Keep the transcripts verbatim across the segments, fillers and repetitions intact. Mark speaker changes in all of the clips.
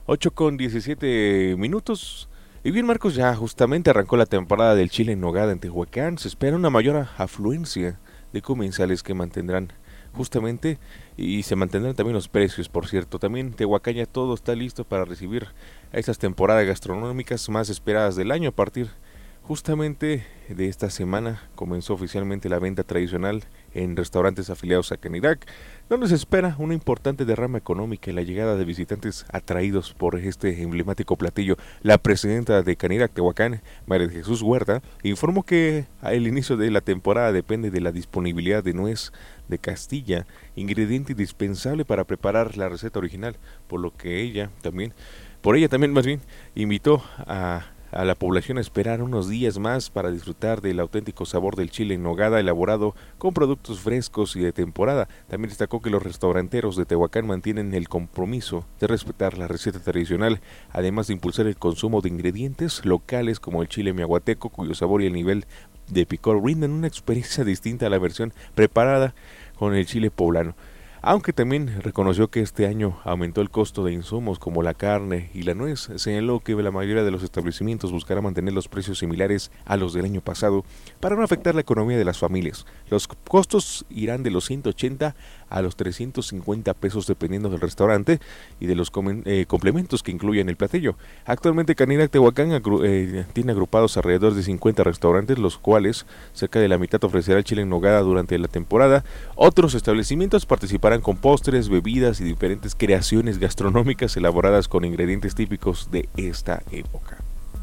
Speaker 1: Ocho con diecisiete minutos. Y bien, Marcos, ya justamente arrancó la temporada del chile en nogada en Tehuacán. Se espera una mayor afluencia de comensales que mantendrán justamente y se mantendrán también los precios, por cierto. También Tehuacán ya todo está listo para recibir a estas temporadas gastronómicas más esperadas del año. A partir justamente de esta semana comenzó oficialmente la venta tradicional en restaurantes afiliados a Canirac, donde se espera una importante derrama económica y la llegada de visitantes atraídos por este emblemático platillo. La presidenta de Canirac Tehuacán, María de Jesús Huerta, informó que el inicio de la temporada depende de la disponibilidad de nuez de Castilla, ingrediente indispensable para preparar la receta original, por lo que ella también, por ella también más bien, invitó a a la población a esperar unos días más para disfrutar del auténtico sabor del chile en nogada elaborado con productos frescos y de temporada. También destacó que los restauranteros de Tehuacán mantienen el compromiso de respetar la receta tradicional, además de impulsar el consumo de ingredientes locales como el chile miahuateco, cuyo sabor y el nivel de picor brindan una experiencia distinta a la versión preparada con el chile poblano. Aunque también reconoció que este año aumentó el costo de insumos como la carne y la nuez, señaló que la mayoría de los establecimientos buscará mantener los precios similares a los del año pasado para no afectar la economía de las familias. Los costos irán de los ciento ochenta a los trescientos cincuenta pesos dependiendo del restaurante y de los eh, complementos que incluyen el platillo. Actualmente Canirac Tehuacán agru eh, tiene agrupados alrededor de cincuenta restaurantes, los cuales cerca de la mitad ofrecerá el chile en nogada durante la temporada. Otros establecimientos participarán con postres, bebidas y diferentes creaciones gastronómicas elaboradas con ingredientes típicos de esta época.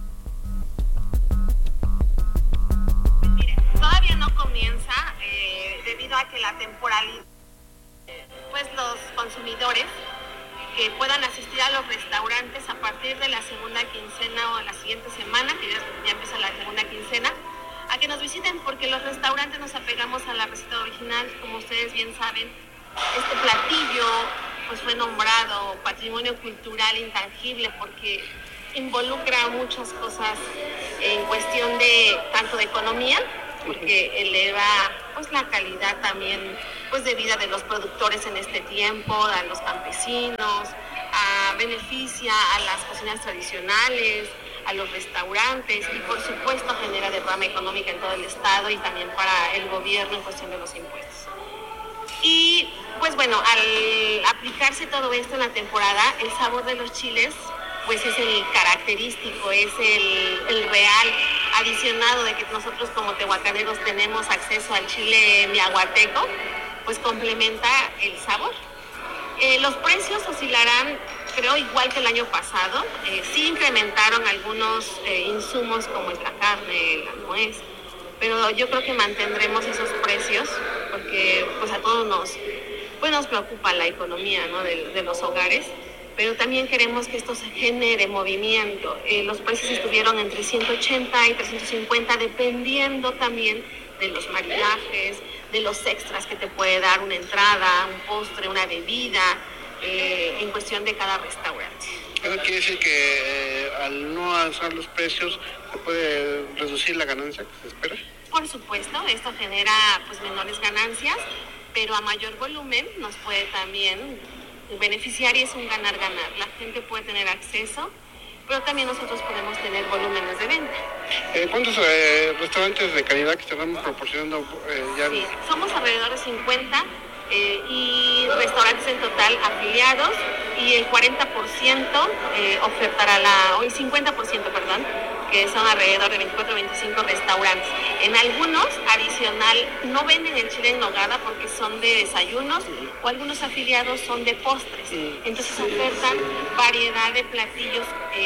Speaker 2: Mire, todavía no comienza eh, debido a que la temporalidad, pues los consumidores que puedan asistir a los restaurantes a partir de la segunda quincena o la siguiente semana, que ya, ya empieza la segunda quincena, a que nos visiten porque los restaurantes nos apegamos a la receta original, como ustedes bien saben. Este platillo pues fue nombrado patrimonio cultural intangible porque involucra muchas cosas en cuestión de tanto de economía, porque eleva pues la calidad también pues de vida de los productores en este tiempo, a los campesinos, a beneficia a las cocinas tradicionales, a los restaurantes y por supuesto genera derrama económica en todo el estado y también para el gobierno en cuestión de los impuestos. Y pues bueno, al aplicarse todo esto en la temporada, el sabor de los chiles pues es el característico, es el, el real, adicionado de que nosotros como tehuacaneros tenemos acceso al chile miahuateco, pues complementa el sabor. Eh, los precios oscilarán, creo, igual que el año pasado. Eh, sí incrementaron algunos eh, insumos como es la carne, la nuez, pero yo creo que mantendremos esos precios porque pues a todos nos, pues, nos preocupa la economía, ¿no? de, de los hogares, pero también queremos que esto se genere movimiento. Eh, los precios estuvieron entre ciento ochenta y trescientos cincuenta dependiendo también de los maridajes, de los extras que te puede dar una entrada, un postre, una bebida, eh, en cuestión de cada restaurante.
Speaker 3: ¿Eso quiere decir que eh, al no alzar los precios se puede reducir la ganancia que se espera?
Speaker 2: Por supuesto, esto genera pues menores ganancias, pero a mayor volumen nos puede también beneficiar y es un ganar-ganar. La gente puede tener acceso, pero también nosotros podemos tener volúmenes de venta.
Speaker 3: Eh, ¿Cuántos eh, restaurantes de calidad que estamos proporcionando eh, ya?
Speaker 2: Sí, somos alrededor de cincuenta eh, y restaurantes en total afiliados y el cuarenta por ciento eh, ofertará la, o el cincuenta por ciento, perdón, que son alrededor de veinticuatro o veinticinco restaurantes. En algunos, adicional, no venden el chile en nogada porque son de desayunos o algunos afiliados son de postres. Entonces ofertan variedad de platillos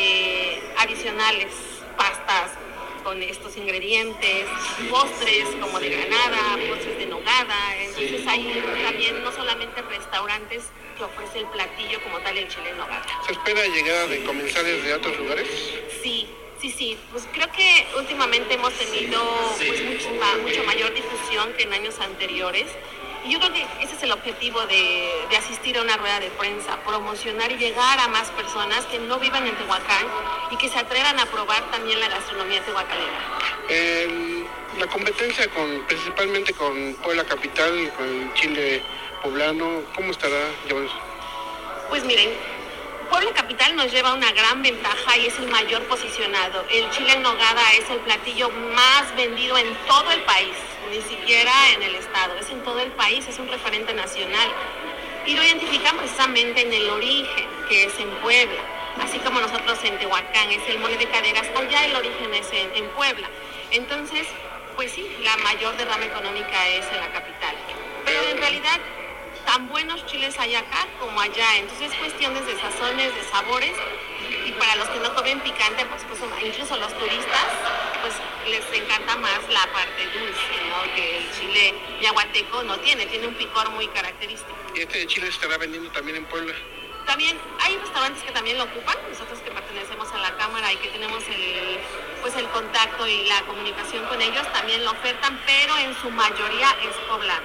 Speaker 2: eh, adicionales, pastas con estos ingredientes, postres como de granada, postres de nogada. Entonces hay también no solamente restaurantes que ofrecen el platillo como tal el chile en nogada.
Speaker 3: ¿Se espera llegada de comensales de otros lugares?
Speaker 2: Sí. Sí, sí, pues creo que últimamente hemos tenido pues mucho, mucho mayor difusión que en años anteriores y yo creo que ese es el objetivo de, de asistir a una rueda de prensa, promocionar y llegar a más personas que no vivan en Tehuacán y que se atrevan a probar también la gastronomía tehuacanera.
Speaker 3: Eh, la competencia con principalmente con Puebla Capital, con el chile poblano, ¿cómo estará llevándose?
Speaker 2: Pues miren, Puebla Capital nos lleva una gran ventaja y es el mayor posicionado. El chile en nogada es el platillo más vendido en todo el país, ni siquiera en el estado, es en todo el país, es un referente nacional. Y lo identifican precisamente en el origen, que es en Puebla. Así como nosotros en Tehuacán es el mole de caderas, allá el origen es en, en Puebla. Entonces, pues sí, la mayor derrama económica es en la capital. Pero en realidad, tan buenos chiles hay acá como allá. Entonces es cuestiones de sazones, de sabores. Y para los que no comen picante, pues, pues incluso los turistas, pues les encanta más la parte dulce, ¿no? Que el chile yaguateco no tiene, tiene un picor muy característico.
Speaker 3: ¿Y este chile se estará vendiendo también en Puebla?
Speaker 2: También hay restaurantes que también lo ocupan, nosotros que pertenecemos a la Cámara y que tenemos el, pues el contacto y la comunicación con ellos, también lo ofertan, pero en su mayoría es poblano.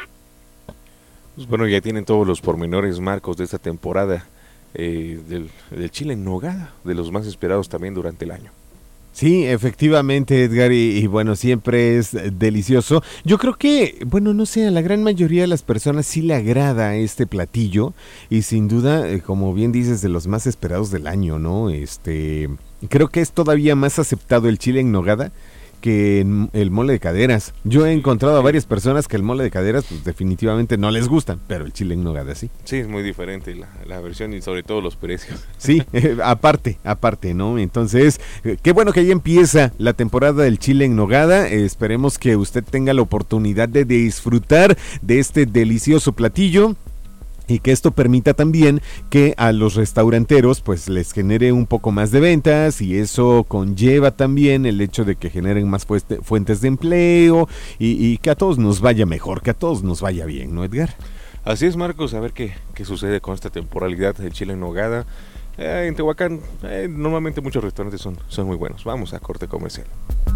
Speaker 1: Pues bueno, ya tienen todos los pormenores, Marcos, de esta temporada eh, del, del chile en nogada, de los más esperados también durante el año.
Speaker 4: Sí, efectivamente, Edgar, y, y bueno, siempre es delicioso. Yo creo que, bueno, no sé, a la gran mayoría de las personas sí le agrada este platillo y sin duda, eh, como bien dices, de los más esperados del año, ¿no? Este, creo que es todavía más aceptado el chile en nogada que el mole de caderas. Yo he encontrado a varias personas que el mole de caderas pues definitivamente no les gustan, pero el chile en nogada sí.
Speaker 1: Sí, es muy diferente la, la versión y sobre todo los precios.
Speaker 4: Sí, eh, aparte, aparte, ¿no? Entonces, eh, qué bueno que ya empieza la temporada del chile en nogada. Eh, esperemos que usted tenga la oportunidad de disfrutar de este delicioso platillo. Y que esto permita también que a los restauranteros pues les genere un poco más de ventas y eso conlleva también el hecho de que generen más fuentes de empleo y, y que a todos nos vaya mejor, que a todos nos vaya bien, ¿no, Edgar?
Speaker 1: Así es, Marcos, a ver qué, qué sucede con esta temporalidad del chile en nogada. Eh, en Tehuacán eh, normalmente muchos restaurantes son, son muy buenos. Vamos a corte comercial.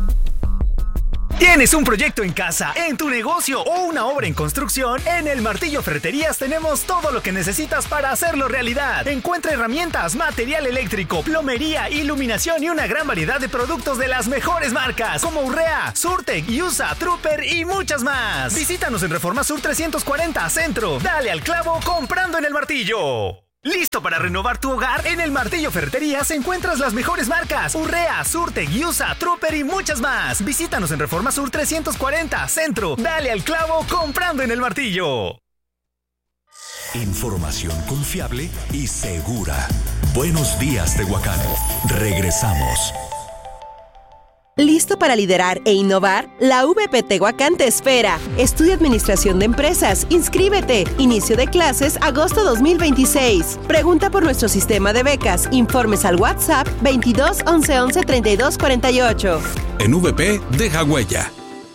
Speaker 5: ¿Tienes un proyecto en casa, en tu negocio o una obra en construcción? En El Martillo Ferreterías tenemos todo lo que necesitas para hacerlo realidad. Encuentra herramientas, material eléctrico, plomería, iluminación y una gran variedad de productos de las mejores marcas como Urrea, Surtec, Yusa, Trooper y muchas más. Visítanos en Reforma Sur trescientos cuarenta Centro. Dale al clavo comprando en El Martillo. ¿Listo para renovar tu hogar? En El Martillo Ferreterías encuentras las mejores marcas Urrea, Surtec, Yusa, Trooper y muchas más. Visítanos en Reforma Sur trescientos cuarenta Centro. Dale al clavo comprando en El Martillo.
Speaker 6: Información confiable y segura. Buenos días, Tehuacán. Regresamos.
Speaker 7: ¿Listo para liderar e innovar? La U V P Tehuacán te espera. Estudia Administración de Empresas. Inscríbete. Inicio de clases agosto dos mil veintiséis. Pregunta por nuestro sistema de becas. Informes al WhatsApp veintidós once once treinta y dos cuarenta y ocho.
Speaker 6: En U V P, deja huella.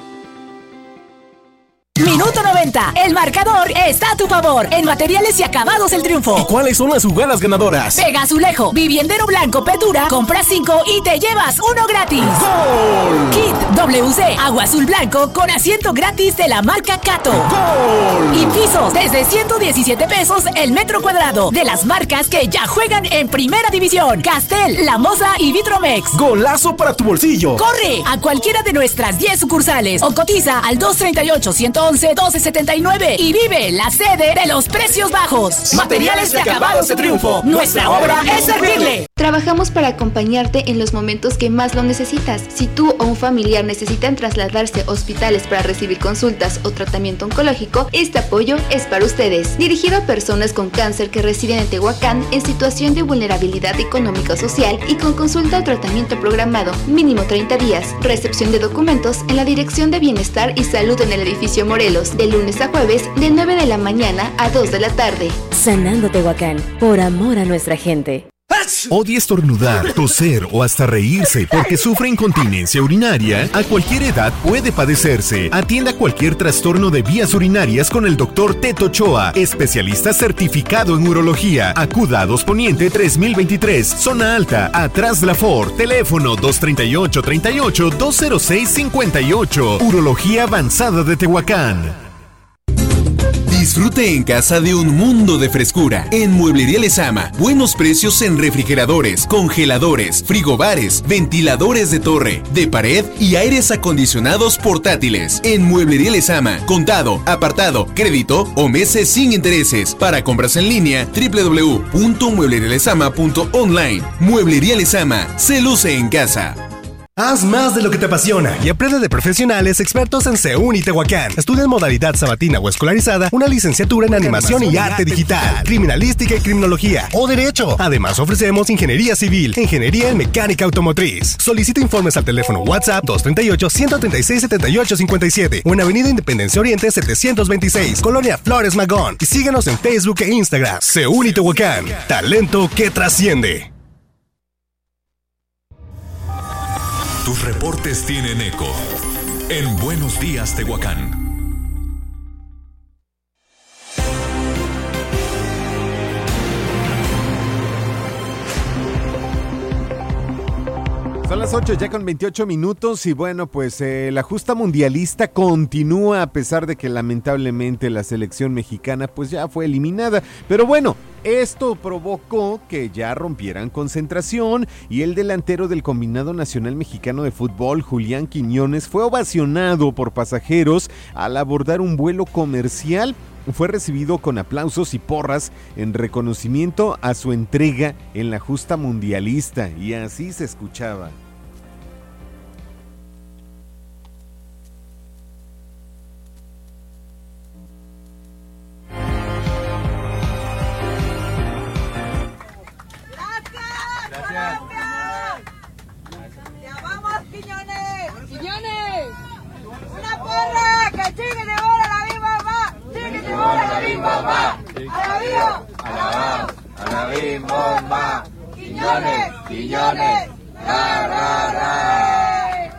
Speaker 8: Minuto noventa. El marcador está a tu favor. En Materiales y Acabados El Triunfo.
Speaker 9: ¿Y cuáles son las jugadas ganadoras?
Speaker 8: Pega Azulejo, Viviendero Blanco, Petura. Compra cinco y te llevas uno gratis.
Speaker 9: ¡Gol!
Speaker 8: Kit W C, Agua Azul Blanco con asiento gratis de la marca Cato.
Speaker 9: ¡Gol!
Speaker 8: Y pisos desde ciento diecisiete pesos el metro cuadrado de las marcas que ya juegan en Primera División. Castel, La Moza y Vitromex.
Speaker 9: ¡Golazo para tu bolsillo!
Speaker 8: Corre a cualquiera de nuestras diez sucursales o cotiza al dos treinta y ocho, ciento once, doce setenta y nueve y vive la sede de los precios bajos. Materiales de Acabados de Triunfo. Nuestra obra es servirle.
Speaker 10: Trabajamos para acompañarte en los momentos que más lo necesitas. Si tú o un familiar necesitan trasladarse a hospitales para recibir consultas o tratamiento oncológico, este apoyo es para ustedes. Dirigido a personas con cáncer que residen en Tehuacán en situación de vulnerabilidad económica o social y con consulta o tratamiento programado mínimo treinta días. Recepción de documentos en la Dirección de Bienestar y Salud en el edificio Morelos, de lunes a jueves, de nueve de la mañana a dos de la tarde.
Speaker 11: Sanando Tehuacán, por amor a nuestra gente.
Speaker 6: Odia estornudar, toser o hasta reírse porque sufre incontinencia urinaria. A cualquier edad puede padecerse. Atienda cualquier trastorno de vías urinarias con el doctor Teto Ochoa, especialista certificado en urología. Acuda a Dos Poniente tres mil veintitrés, zona alta, atrás de la Ford. Teléfono dos treinta y ocho, treinta y ocho, dos cero seis, cincuenta y ocho. Urología Avanzada de Tehuacán. Disfrute en casa de un mundo de frescura. En Mueblería Lezama, buenos precios en refrigeradores, congeladores, frigobares, ventiladores de torre, de pared y aires acondicionados portátiles. En Mueblería Lezama, contado, apartado, crédito o meses sin intereses. Para compras en línea, doble u doble u doble u punto mueblería lezama punto online. Mueblería Lezama, se luce en casa.
Speaker 12: Haz más de lo que te apasiona y aprende de profesionales expertos en Seúl y Tehuacán. Estudia en modalidad sabatina o escolarizada una licenciatura en animación y arte digital, criminalística y criminología o derecho. Además ofrecemos ingeniería civil, ingeniería en mecánica automotriz. Solicita informes al teléfono WhatsApp dos tres ocho, uno tres seis, siete ocho cinco siete o en Avenida Independencia Oriente setecientos veintiséis, Colonia Flores Magón. Y síguenos en Facebook e Instagram. Seúl y Tehuacán, talento que trasciende.
Speaker 13: Tus reportes tienen eco en Buenos Días, Tehuacán.
Speaker 4: Son las ocho ya con veintiocho minutos y bueno, pues eh, la justa mundialista continúa a pesar de que lamentablemente la selección mexicana pues ya fue eliminada. Pero bueno, esto provocó que ya rompieran concentración y el delantero del Combinado Nacional Mexicano de Fútbol, Julián Quiñones, fue ovacionado por pasajeros al abordar un vuelo comercial. Fue recibido con aplausos y porras en reconocimiento a su entrega en la justa mundialista y así se escuchaba.
Speaker 14: Quiñones, Quiñones, ra, ra, ra.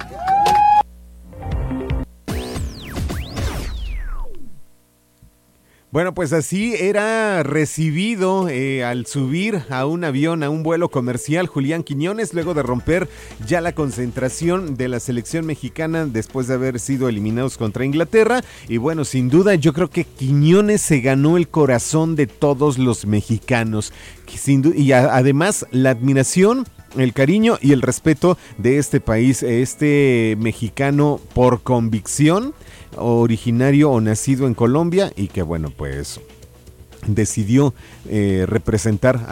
Speaker 4: Bueno, pues así era recibido eh, al subir a un avión, a un vuelo comercial, Julián Quiñones, luego de romper ya la concentración de la selección mexicana después de haber sido eliminados contra Inglaterra. Y bueno, sin duda yo creo que Quiñones se ganó el corazón de todos los mexicanos. Sin du- y a- además la admiración, el cariño y el respeto de este país, este mexicano por convicción, originario o nacido en Colombia y que bueno pues decidió eh, representar